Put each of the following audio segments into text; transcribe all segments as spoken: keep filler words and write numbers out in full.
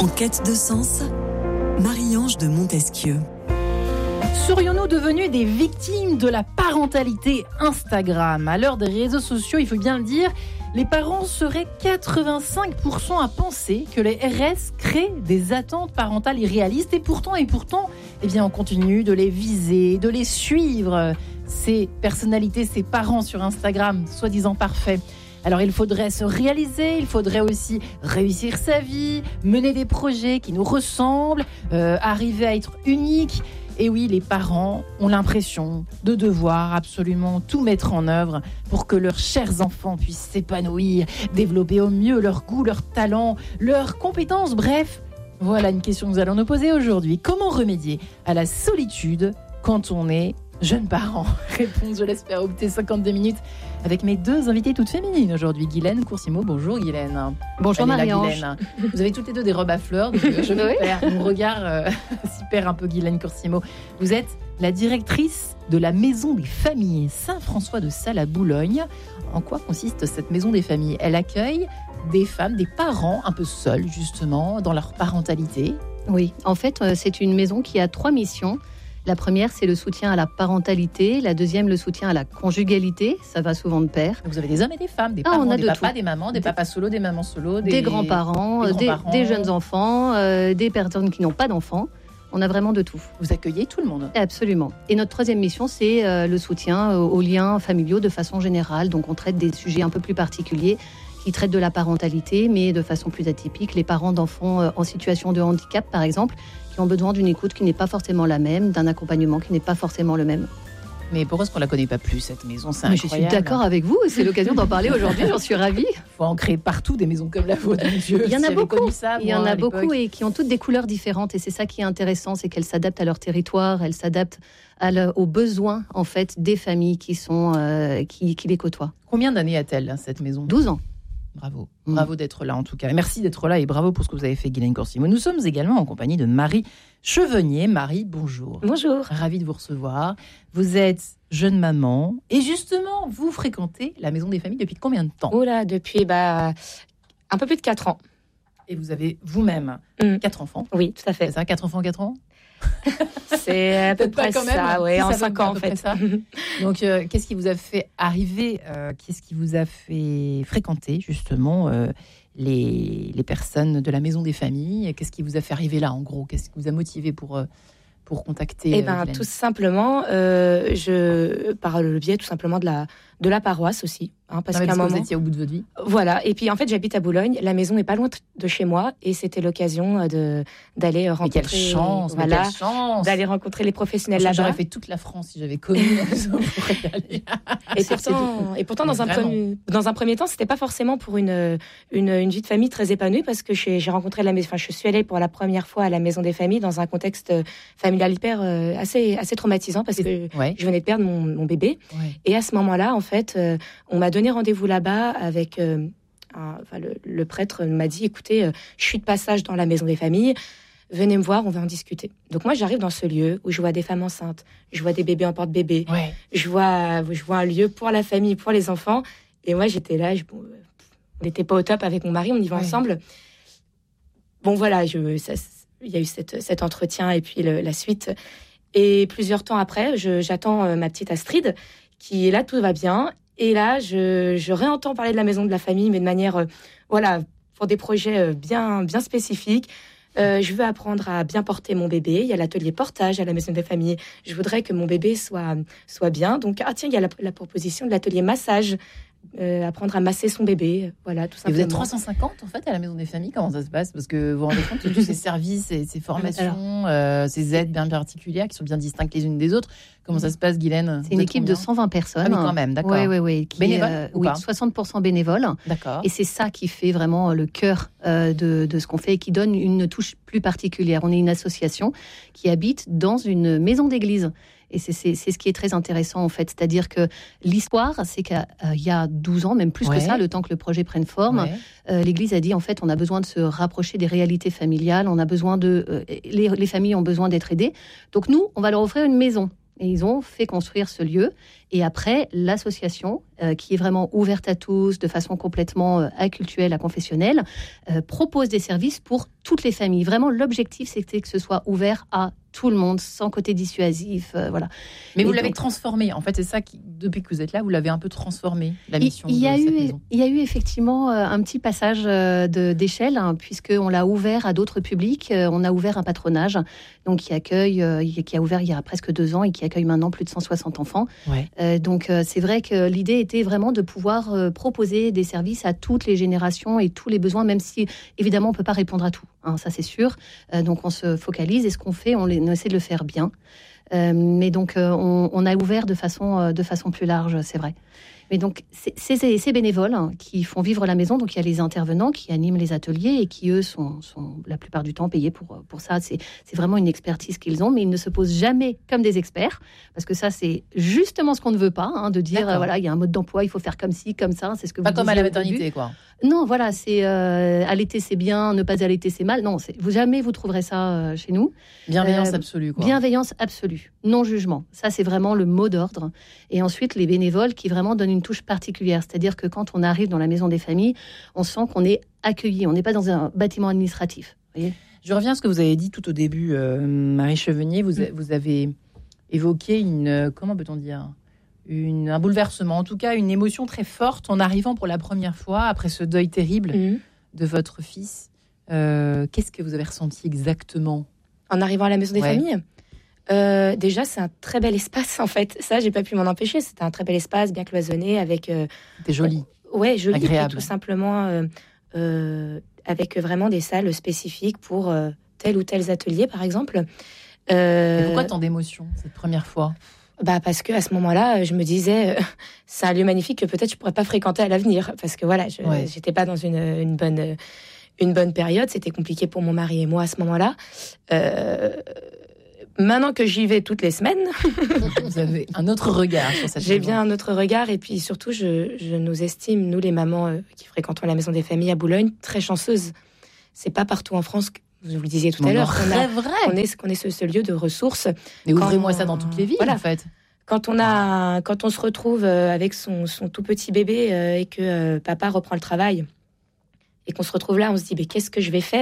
En quête de sens, Marie-Ange de Montesquieu. Serions-nous devenus des victimes de la parentalité Instagram ? À l'heure des réseaux sociaux, il faut bien le dire, les parents seraient quatre-vingt-cinq pour cent à penser que les R S créent des attentes parentales irréalistes. Et pourtant, et pourtant, eh bien, on continue de les viser, de les suivre. Ces personnalités, ces parents sur Instagram, soi-disant parfaits. Alors il faudrait se réaliser, il faudrait aussi réussir sa vie, mener des projets qui nous ressemblent, euh, arriver à être unique. Et oui, les parents ont l'impression de devoir absolument tout mettre en œuvre pour que leurs chers enfants puissent s'épanouir, développer au mieux leur goût, leurs talents, leurs compétences. Bref, voilà une question que nous allons nous poser aujourd'hui. Comment remédier à la solitude quand on est jeune parent ? Réponse, je l'espère, au bout de cinquante-deux minutes avec mes deux invités toutes féminines aujourd'hui. Guylaine Coursimo, bonjour Guylaine. Bonjour Marie-Ange. Vous avez toutes les deux des robes à fleurs, donc je vais faire mon regard euh, s'y perd un peu. Guylaine Coursimo, vous êtes la directrice de la Maison des Familles Saint-François de Sales à Boulogne. En quoi consiste cette Maison des Familles ? Elle accueille des femmes, des parents un peu seuls justement dans leur parentalité. Oui, en fait c'est une maison qui a trois missions. La première, c'est le soutien à la parentalité. La deuxième, le soutien à la conjugalité. Ça va souvent de pair. Vous avez des hommes et des femmes, des ah, parents, on a des de papas, tout. des mamans, des, des papas solo, des mamans solo, des, des grands-parents, des, grands-parents. Des, des jeunes enfants, euh, des personnes qui n'ont pas d'enfants. On a vraiment de tout. Vous accueillez tout le monde. Absolument. Et notre troisième mission, c'est euh, le soutien aux liens familiaux de façon générale. Donc, on traite des sujets un peu plus particuliers qui traitent de la parentalité, mais de façon plus atypique. Les parents d'enfants euh, en situation de handicap, par exemple, qui ont besoin d'une écoute qui n'est pas forcément la même, d'un accompagnement qui n'est pas forcément le même. Mais pourquoi est-ce qu'on ne la connaît pas plus, cette maison ? C'est Mais incroyable. Je suis d'accord avec vous, c'est l'occasion d'en parler aujourd'hui, j'en suis ravie. Il faut en créer partout des maisons comme la vôtre, mon Dieu. Il y en a si beaucoup, ça, il y en a beaucoup et qui ont toutes des couleurs différentes. Et c'est ça qui est intéressant, c'est qu'elles s'adaptent à leur territoire, elles s'adaptent à le, aux besoins en fait, des familles qui, sont, euh, qui, qui les côtoient. Combien d'années a-t-elle, cette maison ? douze ans. Bravo, bravo mmh. d'être là en tout cas. Merci d'être là et bravo pour ce que vous avez fait, Guylaine Coursimo. Nous sommes également en compagnie de Marie Chevenier. Marie, bonjour. Bonjour. Ravie de vous recevoir. Vous êtes jeune maman et justement, vous fréquentez la Maison des Familles depuis combien de temps ? Oh là, depuis bah, un peu plus de quatre ans. Et vous avez vous-même mmh. quatre enfants ? Oui, tout à fait. C'est ça, quatre enfants, quatre ans ? C'est à peu près ça, ouais, en cinq ans en fait. Ça. Donc, euh, qu'est-ce qui vous a fait arriver, euh, qu'est-ce qui vous a fait fréquenter justement euh, les, les personnes de la Maison des Familles ? Qu'est-ce qui vous a fait arriver là en gros ? Qu'est-ce qui vous a motivé pour, euh, pour contacter Eh ben, euh, tout simplement, euh, je, par le biais tout simplement de la, de la paroisse aussi. Hein, parce non, qu'à un moment, vous étiez au bout de votre vie. Voilà. Et puis en fait, j'habite à Boulogne. La maison n'est pas loin de chez moi, et c'était l'occasion de d'aller rencontrer. Mais quelle chance, voilà, mais quelle chance d'aller rencontrer les professionnels Franchement, là-bas. J'aurais fait toute la France si j'avais connu la maison pour y aller. Et pourtant, et pourtant, dans un premier, dans un premier temps, c'était pas forcément pour une une, une vie de famille très épanouie, parce que j'ai, j'ai rencontré la maison. Enfin, je suis allée pour la première fois à la Maison des Familles dans un contexte familial hyper euh, assez assez traumatisant, parce que ouais. je venais de perdre mon, mon bébé. Ouais. Et à ce moment-là, en fait, euh, on m'a donné rendez-vous là-bas avec euh, un, enfin, le, le prêtre m'a dit, écoutez, euh, je suis de passage dans la Maison des Familles, venez me voir, on va en discuter. Donc moi, j'arrive dans ce lieu où je vois des femmes enceintes, je vois des bébés en porte-bébé, ouais. je vois, je vois un lieu pour la famille, pour les enfants. Et moi, j'étais là, je, bon, on n'était pas au top avec mon mari, on y va ouais. ensemble. Bon, voilà, je, ça, il y a eu cette, cet entretien et puis le, la suite. Et plusieurs temps après, je, j'attends euh, ma petite Astrid, qui est là, tout va bien. Et là, je, je réentends parler de la Maison de la Famille, mais de manière, euh, voilà, pour des projets bien, bien spécifiques. Euh, je veux apprendre à bien porter mon bébé. Il y a l'atelier portage à la Maison des Familles. Je voudrais que mon bébé soit, soit bien. Donc, ah tiens, il y a la, la proposition de l'atelier massage. Euh, apprendre à masser son bébé, voilà, tout simplement. Et vous êtes trois cent cinquante en fait à la Maison des Familles, comment ça se passe ? Parce que vous vous rendez compte de tous ces services, ces, ces formations, euh, ces aides bien particulières qui sont bien distinctes les unes des autres. Comment ça se passe, Guylaine ? C'est une équipe de cent vingt personnes. Ah, mais quand même, d'accord. Oui, oui, oui. Bénévoles euh, ou oui, pas ? soixante pour cent bénévoles. D'accord. Et c'est ça qui fait vraiment le cœur euh, de, de ce qu'on fait et qui donne une touche plus particulière. On est une association qui habite dans une maison d'église. Et c'est, c'est, c'est ce qui est très intéressant, en fait. C'est-à-dire que l'histoire, c'est qu'il y a douze ans, même plus ouais. que ça, le temps que le projet prenne forme, ouais. euh, l'Église a dit, en fait, on a besoin de se rapprocher des réalités familiales, on a besoin de... Euh, les, les familles ont besoin d'être aidées. Donc nous, on va leur offrir une maison. Et ils ont fait construire ce lieu. Et après, l'association euh, qui est vraiment ouverte à tous, de façon complètement euh, acultuelle, aconfessionnelle, euh, propose des services pour toutes les familles. Vraiment, l'objectif, c'était que ce soit ouvert à tout le monde, sans côté dissuasif, euh, voilà. Mais vous Et l'avez donc, transformé. En fait, c'est ça qui, depuis que vous êtes là, vous l'avez un peu transformé, la il, mission il y a de cette eu, maison. il y a eu effectivement euh, un petit passage euh, de, d'échelle, hein, puisqu'on l'a ouvert à d'autres publics. Euh, on a ouvert un patronage, donc qui accueille, euh, qui a ouvert il y a presque deux ans et qui accueille maintenant plus de cent soixante enfants. Ouais. Euh, donc euh, c'est vrai que l'idée était vraiment de pouvoir euh, proposer des services à toutes les générations et tous les besoins, même si évidemment on peut pas répondre à tout, hein, ça c'est sûr. Euh, donc on se focalise et ce qu'on fait, on, les, on essaie de le faire bien. Euh, mais donc euh, on, on a ouvert de façon, euh, de façon plus large, c'est vrai. Mais donc, c'est ces, ces bénévoles hein, qui font vivre la maison. Donc, il y a les intervenants qui animent les ateliers et qui, eux, sont, sont la plupart du temps payés pour, pour ça. C'est, c'est vraiment une expertise qu'ils ont, mais ils ne se posent jamais comme des experts. Parce que ça, c'est justement ce qu'on ne veut pas, hein, de dire, euh, voilà, il y a un mode d'emploi, il faut faire comme ci, comme ça. C'est ce que Pas vous comme à la disiez au maternité, début. quoi. Non, voilà, c'est euh, allaiter, c'est bien, ne pas allaiter, c'est mal. Non, c'est, vous, jamais vous trouverez ça euh, chez nous. Bienveillance Euh, absolue, quoi. Bienveillance absolue, non-jugement. Ça, c'est vraiment le mot d'ordre. Et ensuite, les bénévoles qui vraiment donnent une touche particulière. C'est-à-dire que quand on arrive dans la maison des familles, on sent qu'on est accueilli. On n'est pas dans un bâtiment administratif. Vous voyez ? Je reviens à ce que vous avez dit tout au début, euh, Marie Chevenier. Vous, a- vous avez évoqué une, euh, comment peut-on dire, une, un bouleversement, en tout cas une émotion très forte en arrivant pour la première fois après ce deuil terrible Mhm. de votre fils. Euh, qu'est-ce que vous avez ressenti exactement ? En arrivant à la maison des Ouais. familles, euh, déjà, c'est un très bel espace, en fait. Ça, j'ai pas pu m'en empêcher. C'était un très bel espace, bien cloisonné, avec... euh, C'était joli. ouais, joli, puis Agréable. tout simplement, euh, euh, avec vraiment des salles spécifiques pour euh, tel ou tel atelier, par exemple. Euh, Mais pourquoi tant d'émotions cette première fois ? Bah parce que à ce moment-là, je me disais, euh, c'est un lieu magnifique que peut-être je pourrais pas fréquenter à l'avenir, parce que voilà, je Ouais. j'étais pas dans une, une bonne euh, une bonne période. C'était compliqué pour mon mari et moi à ce moment-là. Euh, maintenant que j'y vais toutes les semaines, Vous avez un autre regard sur cette j'ai maison. bien un autre regard. Et puis surtout, je, je nous estime, nous les mamans euh, qui fréquentons la maison des familles à Boulogne, très chanceuses. C'est pas partout en France, que, vous le disiez tout à On l'heure, en qu'on a, rêverait. qu'on est, qu'on est ce, ce lieu de ressources. Mais quand- ouvrez-moi ça dans toutes les villes, Voilà. en fait. Quand on a, quand on se retrouve euh, avec son, son tout petit bébé euh, et que euh, papa reprend le travail et qu'on se retrouve là, on se dit mais qu'est-ce que je vais faire ?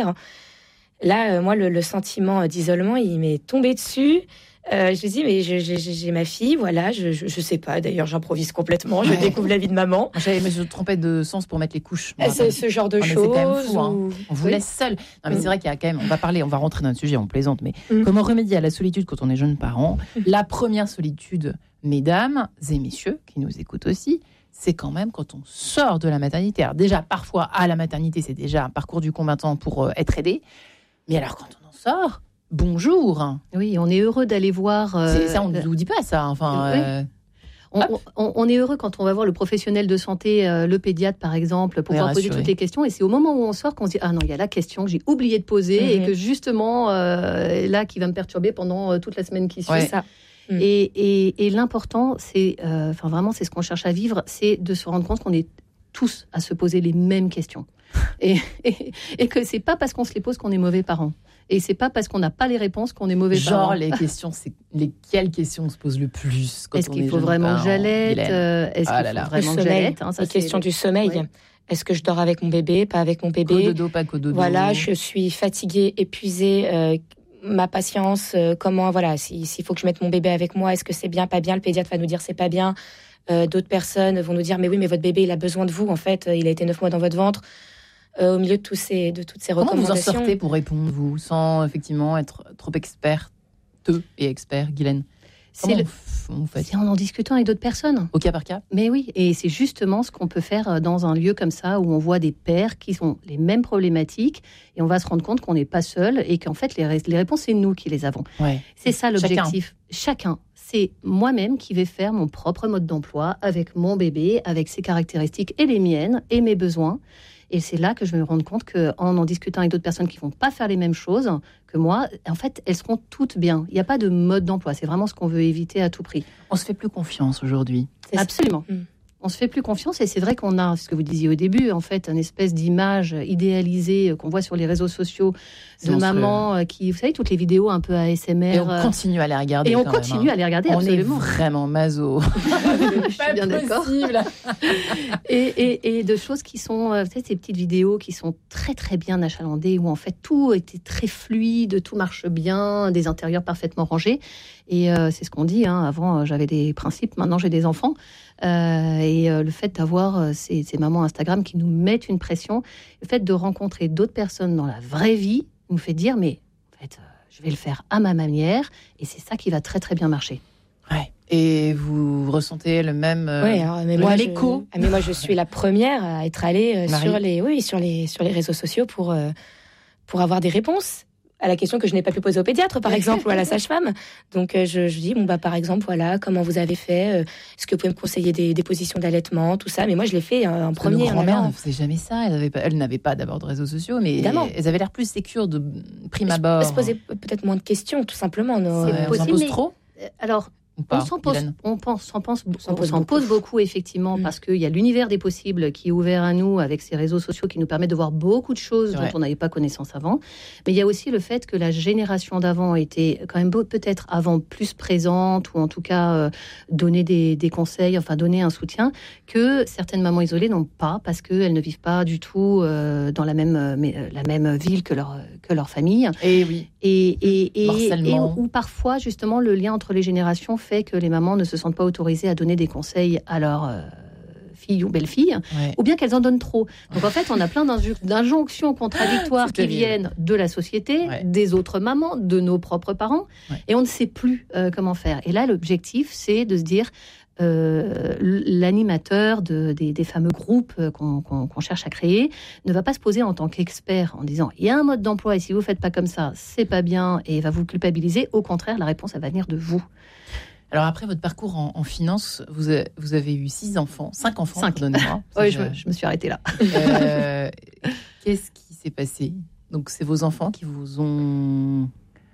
Là, euh, moi, le, le sentiment d'isolement, il m'est tombé dessus. Euh, je me dis mais je- je- je- j'ai ma fille, voilà, je, je, je sais pas. D'ailleurs, j'improvise complètement. Je Ouais. découvre la vie de maman. Moi, j'avais- mais je me trompais de sens pour mettre les couches. je me C'est rappelle. ce genre de Ah, mais c'est choses. quand même fou, hein. où- On vous Oui. laisse seul. Non, mais Mm. c'est vrai qu'il y a quand même. On va parler, on va rentrer dans le sujet, on plaisante. Mais Mm. comment remédier à la solitude quand on est jeune parent ? La première solitude, mesdames et messieurs qui nous écoutent aussi, c'est quand même quand on sort de la maternité. Alors déjà, parfois à la maternité, c'est déjà un parcours du combattant pour euh, être aidé. Mais alors quand on en sort, bonjour. Oui, on est heureux d'aller voir. euh, C'est ça, on ne vous dit pas ça. Enfin. Oui. euh, On, on- on est heureux quand on va voir le professionnel de santé, euh, le pédiatre par exemple, pour On est pouvoir poser rassuré. toutes les questions. Et c'est au moment où on sort qu'on se dit ah non, il y a la question que j'ai oublié de poser Mhm. et que justement euh, là qui va me perturber pendant euh, toute la semaine qui suit. Ouais. C'est ça. Mm. Et, et- et l'important, c'est, euh, enfin vraiment, c'est ce qu'on cherche à vivre, c'est de se rendre compte qu'on est tous à se poser les mêmes questions. Et, et, et que c'est pas parce qu'on se les pose qu'on est mauvais parents. Et c'est pas parce qu'on n'a pas les réponses qu'on est mauvais parents. Genre les questions, c'est lesquelles questions on se pose le plus quand Est-ce on qu'il est faut jeune vraiment que parent, j'allaite Guylaine euh, Est-ce Ah qu'il là faut là. vraiment Le que sommeil, j'allaite hein, ça, la c'est question le- du sommeil. Oui. Est-ce que je dors avec mon bébé, pas avec mon bébé ? Cododo, pas cododo. Voilà, je suis fatiguée, épuisée. euh, ma patience, euh, comment, voilà, si- s'il faut que je mette mon bébé avec moi, est-ce que c'est bien, pas bien ? Le pédiatre va nous dire c'est pas bien. Euh, d'autres personnes vont nous dire mais oui, mais votre bébé, il a besoin de vous. En fait, il a été neuf mois dans votre ventre. Euh, au milieu de tous ces, de toutes ces Comment vous en recommandations. sortez pour répondre, vous, sans effectivement être trop experte et expert, Guylaine ? C'est Comment le- vous, vous faites c'est en en discutant avec d'autres personnes. au cas par cas ? Mais oui, et c'est justement ce qu'on peut faire dans un lieu comme ça où on voit des pères qui ont les mêmes problématiques et on va se rendre compte qu'on n'est pas seul et qu'en fait les, ré- les réponses c'est nous qui les avons. Ouais. C'est ça l'objectif. Chacun. C'est moi-même qui vais faire mon propre mode d'emploi avec mon bébé, avec ses caractéristiques et les miennes et mes besoins. Et c'est là que je me rends compte qu'en en discutant avec d'autres personnes qui ne vont pas faire les mêmes choses que moi, en fait, elles seront toutes bien. Il n'y a pas de mode d'emploi. C'est vraiment ce qu'on veut éviter à tout prix. On se fait plus confiance aujourd'hui. C'est ça. Absolument. Mm. On se fait plus confiance et c'est vrai qu'on a, ce que vous disiez au début, en fait, une espèce d'image idéalisée qu'on voit sur les réseaux sociaux de maman qui, vous savez, toutes les vidéos un peu A S M R. Et on continue à les regarder. Et on continue même, hein. à les regarder, on absolument. On est vraiment maso. Je suis bien d'accord. et, et, et de choses qui sont, peut-être ces petites vidéos qui sont très très bien achalandées, où en fait tout était très fluide, tout marche bien, des intérieurs parfaitement rangés. Et euh, c'est ce qu'on dit, hein. Avant j'avais des principes, maintenant j'ai des enfants. Euh, et euh, le fait d'avoir euh, ces, ces mamans Instagram qui nous mettent une pression, le fait de rencontrer d'autres personnes dans la vraie vie nous fait dire, mais en fait, euh, je vais le faire à ma manière, et c'est ça qui va très très bien marcher. Ouais. Et vous ressentez le même euh, ouais, alors, mais le moi, même je, écho. Mais moi, je suis la première à être allée euh, sur les, oui, sur les, sur les réseaux sociaux pour euh, pour avoir des réponses à la question que je n'ai pas pu poser au pédiatre, par exemple, ou à la sage-femme. Donc, euh, je, je dis, bon, bah, par exemple, voilà, comment vous avez fait, euh, est-ce que vous pouvez me conseiller des, des positions d'allaitement, tout ça. Mais moi, je l'ai fait euh, en premier. Nos grand-mères en ne faisaient jamais ça. Elles n'avaient pas, elles n'avaient pas d'abord de réseaux sociaux, mais Évidemment. elles avaient l'air plus sécures de prime Je, abord. elles se posaient peut-être moins de questions, tout simplement. Nos, C'est Ouais, possible, on s'en pose mais- trop Alors, ou pas, on s'en pose, Hélène on pense, s'en pense, On s'en on pose s'en beaucoup. pose beaucoup, effectivement, Mm. parce qu'il y a l'univers des possibles qui est ouvert à nous avec ces réseaux sociaux qui nous permettent de voir beaucoup de choses Ouais. dont on n'avait pas connaissance avant. Mais il y a aussi le fait que la génération d'avant était quand même beau- peut-être avant plus présente, ou en tout cas euh, donner des, des conseils, enfin donner un soutien, que certaines mamans isolées n'ont pas, parce qu'elles ne vivent pas du tout euh, dans la même, euh, mais, euh, la même ville que leur, que leur famille. Et oui. Et, et, et, Harcèlement. et où, où parfois, justement, le lien entre les générations fait que les mamans ne se sentent pas autorisées à donner des conseils à leurs euh, filles ou belles-filles, Ouais. ou bien qu'elles en donnent trop. Donc en fait, on a plein d'inju- d'injonctions contradictoires C'est qui terrible. viennent de la société, Ouais. des autres mamans, de nos propres parents, Ouais. et on ne sait plus euh, comment faire. Et là, l'objectif, c'est de se dire... Euh, l'animateur de, des, des fameux groupes qu'on, qu'on, qu'on cherche à créer ne va pas se poser en tant qu'expert en disant il y a un mode d'emploi et si vous ne faites pas comme ça, c'est pas bien, et va vous culpabiliser. Au contraire, la réponse, elle va venir de vous. Alors après votre parcours en, en finance, vous avez, vous avez eu six enfants, cinq enfants, Cinq. pardonnez-moi. Oui, je, me- je me suis arrêtée là. Euh, qu'est-ce qui s'est passé? Donc c'est vos enfants qui vous ont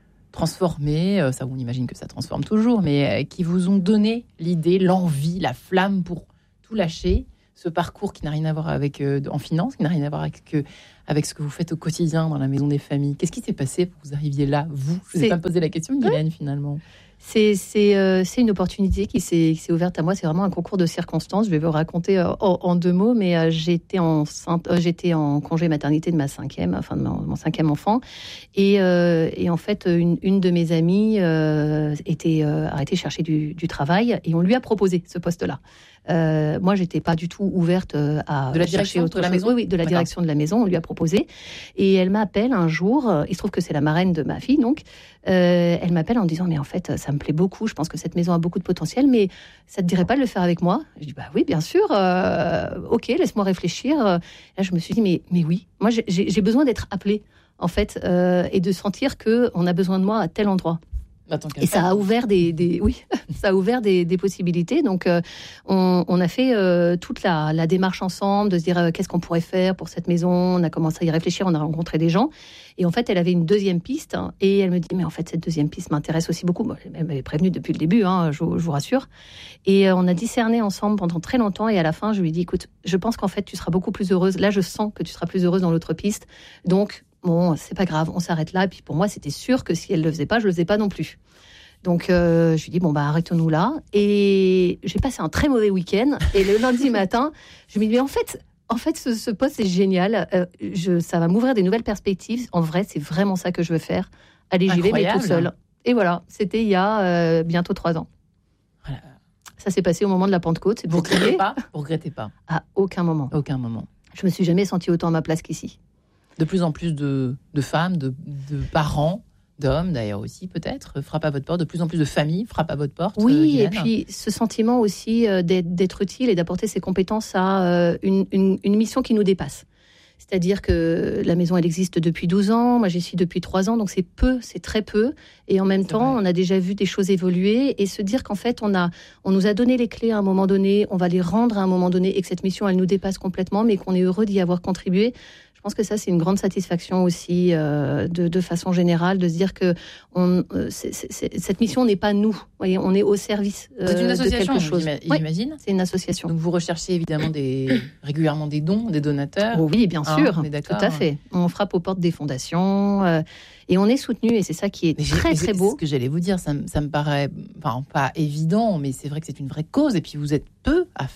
transformé, euh, ça on imagine que ça transforme toujours, mais euh, qui vous ont donné l'idée, l'envie, la flamme pour tout lâcher, ce parcours qui n'a rien à voir avec euh, en finance, qui n'a rien à voir avec, que, avec ce que vous faites au quotidien dans la maison des familles. Qu'est-ce qui s'est passé pour que vous arriviez là, vous? Je ne vous ai C'est- pas posé la question, Guylaine, finalement. C'est, c'est, euh, c'est une opportunité qui s'est, qui s'est ouverte à moi. C'est vraiment un concours de circonstances. Je vais vous raconter euh, en, en deux mots, mais euh, j'étais, enceinte, euh, j'étais en congé maternité de ma cinquième, enfin de mon, mon cinquième enfant. Et, euh, et en fait, une, une de mes amies euh, était euh, arrêtée chercher du, du travail et on lui a proposé ce poste-là. Euh, moi, j'étais pas du tout ouverte euh, à De la chercher direction autre de la chose. maison Oui, oui, de la D'accord. direction de la maison. On lui a proposé et elle m'appelle un jour. euh, Il se trouve que c'est la marraine de ma fille, donc euh, elle m'appelle en disant mais en fait, ça me plaît beaucoup. Je pense que cette maison a beaucoup de potentiel, mais ça te dirait pas de le faire avec moi? Je dis bah oui, bien sûr. euh, ok, laisse-moi réfléchir. Là, je me suis dit mais mais oui. Moi, j'ai, j'ai besoin d'être appelée en fait euh, et de sentir que on a besoin de moi à tel endroit. Attends, qu'à Et ça faire. a ouvert des, des oui, ça a ouvert des, des possibilités. Donc, euh, on, on a fait euh, toute la, la démarche ensemble, de se dire euh, qu'est-ce qu'on pourrait faire pour cette maison. On a commencé à y réfléchir, on a rencontré des gens. Et en fait, elle avait une deuxième piste. hein, et elle me dit, mais en fait, cette deuxième piste m'intéresse aussi beaucoup. Bon, elle m'avait prévenue depuis le début, hein, je, je vous rassure. Et euh, on a discerné ensemble pendant très longtemps. Et à la fin, je lui ai dit, écoute, je pense qu'en fait, tu seras beaucoup plus heureuse. Là, je sens que tu seras plus heureuse dans l'autre piste. Donc, bon, c'est pas grave, on s'arrête là. Et puis pour moi, c'était sûr que si elle le faisait pas, je le faisais pas non plus. Donc, euh, je lui dis, bon, bah, arrêtons-nous là. Et j'ai passé un très mauvais week-end. Et le lundi matin, je me dis, mais en fait, en fait ce, ce poste, c'est génial. Euh, je, ça va m'ouvrir des nouvelles perspectives. En vrai, c'est vraiment ça que je veux faire. Allez, j'y vais, mais Incroyable. tout seul. Et voilà, c'était il y a euh, bientôt trois ans. Voilà. Ça s'est passé au moment de la Pentecôte. C'est Vous pour regrettez crier. pas? Vous regrettez pas? À aucun moment. À aucun moment. Je me suis jamais sentie autant à ma place qu'ici. De plus en plus de, de femmes, de, de parents, d'hommes d'ailleurs aussi peut-être, frappent à votre porte. De plus en plus de familles frappent à votre porte. euh, Oui, et Guylaine. puis ce sentiment aussi euh, d'être, d'être utile et d'apporter ses compétences à euh, une, une, une mission qui nous dépasse. C'est-à-dire que la maison, elle existe depuis douze ans, moi j'y suis depuis trois ans, donc c'est peu, c'est très peu. Et en même C'est temps, vrai. on a déjà vu des choses évoluer et se dire qu'en fait, on, a, on nous a donné les clés à un moment donné, on va les rendre à un moment donné et que cette mission, elle nous dépasse complètement, mais qu'on est heureux d'y avoir contribué. Je pense que ça, c'est une grande satisfaction aussi, euh, de, de façon générale, de se dire que on, euh, c'est, c'est, c'est, cette mission n'est pas nous. Vous voyez, on est au service euh, c'est une association, de quelque chose. J'imagine. Oui, c'est une association. Donc vous recherchez évidemment des, régulièrement des dons, des donateurs. Oh oui, bien sûr, hein, tout à fait. On frappe aux portes des fondations euh, et on est soutenu, et c'est ça qui est mais très très beau. C'est ce que j'allais vous dire, ça, ça me paraît, enfin pas évident, mais c'est vrai que c'est une vraie cause, et puis vous êtes peu à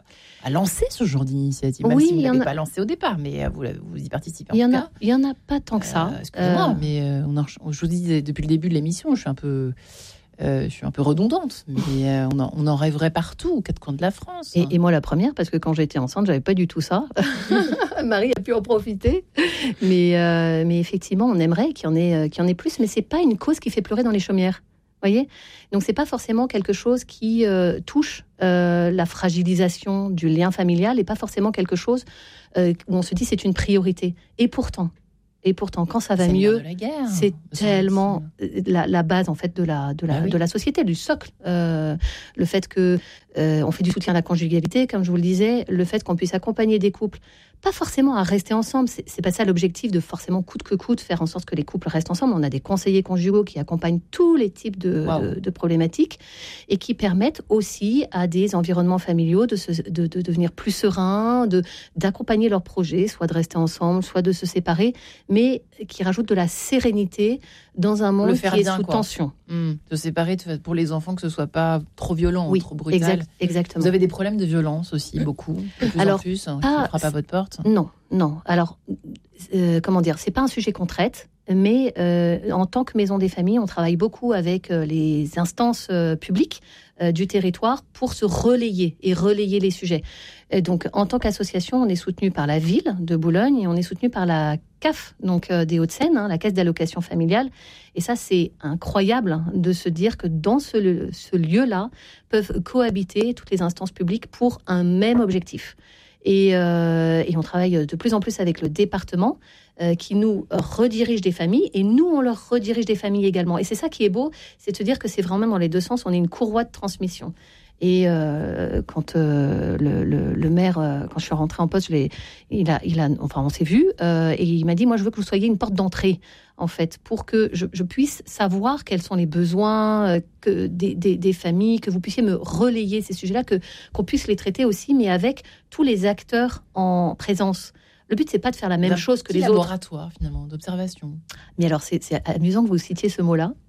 à lancer ce genre d'initiative, même oui, si vous ne l'avez a... pas lancé au départ, mais vous, vous y participez. Il y en tout a, cas. il y en a pas tant que ça. Euh, excusez-moi, euh... mais euh, on a, je vous dis depuis le début de l'émission, je suis un peu, euh, je suis un peu redondante, mais euh, on, en, on en rêverait partout, aux quatre coins de la France. Et, et moi la première, parce que quand j'étais enceinte, j'avais pas du tout ça. Marie a pu en profiter, mais euh, mais effectivement, on aimerait qu'il y en ait, qu'il y en ait plus, mais c'est pas une cause qui fait pleurer dans les chaumières. Voyez, donc c'est pas forcément quelque chose qui euh, touche euh, la fragilisation du lien familial, et pas forcément quelque chose euh, où on se dit c'est une priorité. Et pourtant, et pourtant, quand ça va c'est mieux, guerre, c'est tellement la, la base en fait de la de la ah oui. de la société, du socle. Euh, le fait que euh, on fait du soutien à la conjugalité, comme je vous le disais, le fait qu'on puisse accompagner des couples, pas forcément à rester ensemble, c'est, c'est pas ça l'objectif de forcément coûte que coûte faire en sorte que les couples restent ensemble. On a des conseillers conjugaux qui accompagnent tous les types de, wow. de, de problématiques, et qui permettent aussi à des environnements familiaux de, se, de, de devenir plus sereins, de, d'accompagner leurs projets, soit de rester ensemble, soit de se séparer, mais qui rajoutent de la sérénité dans un monde qui est bien, sous quoi. tension. Mmh. Se séparer pour les enfants, que ce soit pas trop violent, oui, ou trop brutal. Exact, exactement. Vous avez des problèmes de violence aussi, beaucoup, de plus Alors, en plus, hein, pas, qui frappent à votre porte. Non, non. Alors, euh, comment dire, c'est pas un sujet qu'on traite, mais euh, en tant que maison des familles, on travaille beaucoup avec euh, les instances euh, publiques euh, du territoire pour se relayer et relayer les sujets. Et donc, en tant qu'association, on est soutenu par la ville de Boulogne, et on est soutenu par la C A F, donc euh, des Hauts-de-Seine, hein, la Caisse d'allocation familiale. Et ça, c'est incroyable, hein, de se dire que dans ce, ce lieu-là peuvent cohabiter toutes les instances publiques pour un même objectif. Et, euh, et on travaille de plus en plus avec le département euh, qui nous redirige des familles, et nous, on leur redirige des familles également. Et c'est ça qui est beau, c'est de se dire que c'est vraiment dans les deux sens, on est une courroie de transmission. Et euh, quand euh, le, le, le maire, euh, quand je suis rentrée en poste, je l'ai, il a, il a, enfin, on s'est vu, euh, et il m'a dit, moi, je veux que vous soyez une porte d'entrée, en fait, pour que je, je puisse savoir quels sont les besoins euh, que des, des, des familles, que vous puissiez me relayer ces sujets-là, que qu'on puisse les traiter aussi, mais avec tous les acteurs en présence. Le but, c'est pas de faire la même Un chose que les laboratoire, autres. Laboratoire, finalement, d'observation. Mais alors, c'est, c'est amusant que vous citiez ce mot-là,